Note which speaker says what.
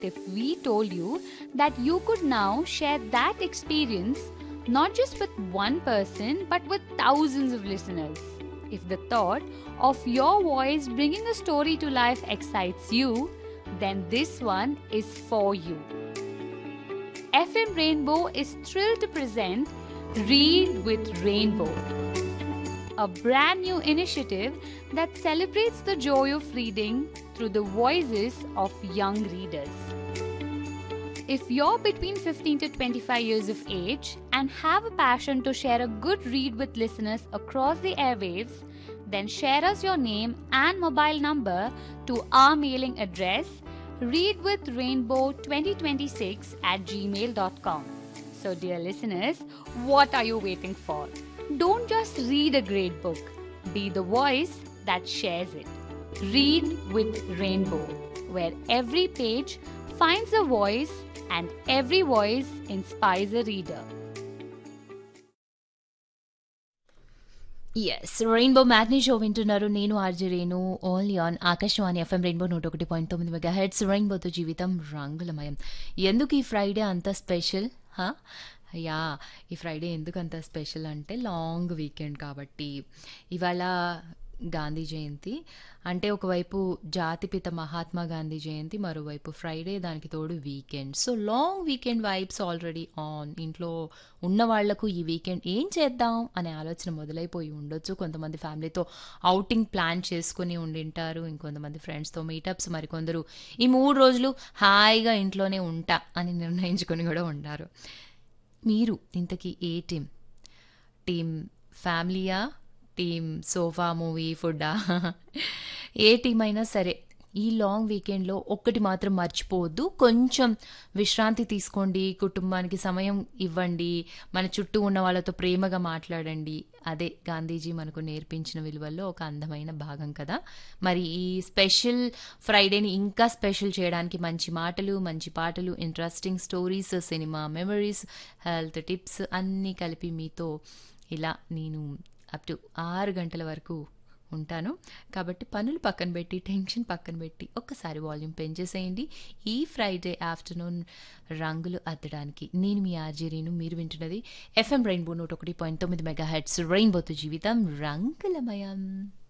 Speaker 1: if we told you that you could now share that experience not just with one person but with thousands of listeners? If the thought of your voice bringing a story to life excites you, then this one is for you. FM Rainbow is thrilled to present Read with Rainbow, a brand new initiative that celebrates the joy of reading through the voices of young readers. If you're between 15 to 25 years of age and have a passion to share a good read with listeners across the airwaves, then share us your name and mobile number to our mailing address readwithrainbow2026@gmail.com. So dear listeners, what are you waiting for? Don't just read a great book. Be the voice that shares it. Read with Rainbow, where every page finds a voice and every voice inspires a reader.
Speaker 2: Yes rainbow matinee show వింటున్నారు. నేను RJ Renu, only on Akashvani FM rainbow 101.9 megahertz. రెయిన్బోతో జీవితం రంగులమయం. ఎందుకు ఈ Friday అంత special? Yeah, ఈ Friday ఎందుకు అంత స్పెషల్ అంటే లాంగ్ వీకెండ్ కాబట్టి. ఇవాళ గాంధీ జయంతి, అంటే ఒకవైపు జాతిపిత మహాత్మా గాంధీ జయంతి, మరోవైపు ఫ్రైడే, దానికి తోడు weekend. So long weekend vibes already on. ఇంట్లో ఉన్న వాళ్లకు ఈ వీకెండ్ ఏం చేద్దాం అనే ఆలోచన మొదలైపోయి ఉండొచ్చు. కొంతమంది ఫ్యామిలీతో అవుటింగ్ ప్లాన్ చేసుకుని ఉండింటారు, ఇంకొంతమంది ఫ్రెండ్స్తో మీటప్స్, మరికొందరు ఈ 3 రోజులు హాయిగా ఇంట్లోనే ఉంటా అని నిర్ణయించుకొని కూడా ఉంటారు. మీరు ఇంతకీ ఏ టీం? ఫ్యామిలీయా, team sofa movie ఫుడ్డా? ఏ టీం అయినా సరే ఈ లాంగ్ వీకెండ్లో ఒక్కటి మాత్రం మర్చిపోవద్దు, కొంచెం విశ్రాంతి తీసుకోండి, కుటుంబానికి సమయం ఇవ్వండి, మన చుట్టూ ఉన్న వాళ్ళతో ప్రేమగా మాట్లాడండి. అదే గాంధీజీ మనకు నేర్పించిన విలువల్లో ఒక అందమైన భాగం కదా. మరి ఈ స్పెషల్ ఫ్రైడేని ఇంకా స్పెషల్ చేయడానికి మంచి మాటలు, మంచి పాటలు, interesting stories, cinema memories, health tips అన్నీ కలిపి మీతో ఇలా నేను అప్ టు 6 గంటల వరకు ఉంటాను. కాబట్టి పనులు పక్కన పెట్టి, టెన్షన్ పక్కన పెట్టి ఒక్కసారి వాల్యూమ్ పెంచేసేయండి. ఈ ఫ్రైడే ఆఫ్టర్నూన్ రంగులు అద్దడానికి నేను మీ ఆర్జే రేణు. మీరు వింటున్నది ఎఫ్ఎం రెయిన్బో 101.9 మెగాహెర్ట్జ్. రెయిన్బోతో జీవితం రంగులమయం.